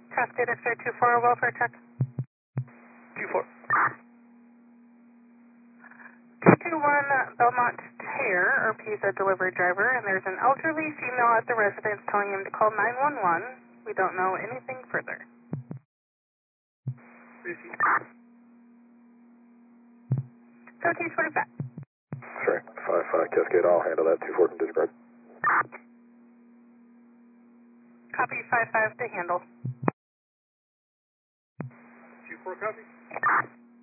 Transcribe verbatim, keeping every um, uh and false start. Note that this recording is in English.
Cascade X-ray two four, welfare check. two four. two two one Belmont Tear, or Pisa delivery driver, and there's an elderly female at the residence telling him to call nine one one. We don't know anything further. seventeen twenty-five. Sure. five five Cascade, I'll handle that. two four from discharge. Copy five five to handle.